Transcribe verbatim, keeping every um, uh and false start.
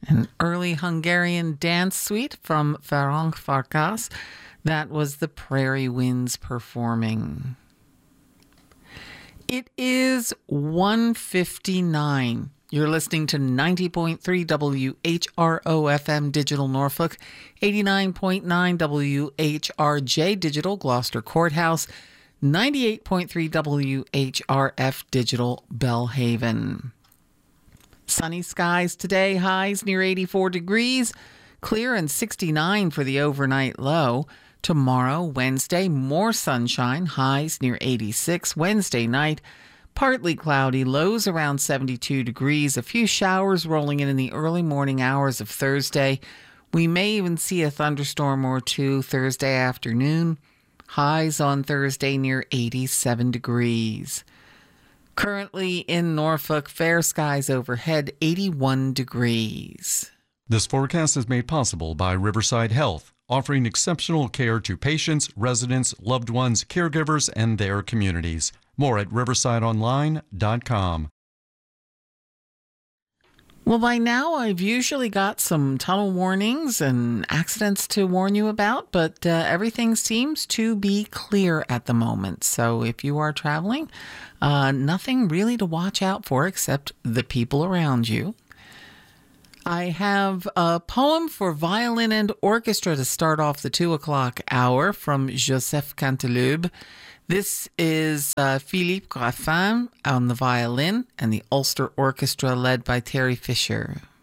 An early Hungarian dance suite from Ferenc Farkas. That was the Prairie Winds performing. It is one fifty-nine. You're listening to ninety point three W H R O F M Digital Norfolk, eighty-nine point nine W H R J Digital Gloucester Courthouse, ninety-eight point three W H R F Digital Belhaven. Sunny skies today, highs near eighty-four degrees, clear and sixty-nine for the overnight low. Tomorrow, Wednesday, more sunshine, highs near eighty-six. Wednesday night, partly cloudy, lows around seventy-two degrees. A few showers rolling in in the early morning hours of Thursday. We may even see a thunderstorm or two Thursday afternoon. Highs on Thursday near eighty-seven degrees. Currently in Norfolk, fair skies overhead, eighty-one degrees. This forecast is made possible by Riverside Health, offering exceptional care to patients, residents, loved ones, caregivers, and their communities. More at riverside online dot com. Well, by now, I've usually got some tunnel warnings and accidents to warn you about, but uh, everything seems to be clear at the moment. So if you are traveling, uh, nothing really to watch out for except the people around you. I have a poem for violin and orchestra to start off the two o'clock hour from Joseph Canteloube. This is uh, Philippe Graffin on the violin and the Ulster Orchestra led by Terry Fisher.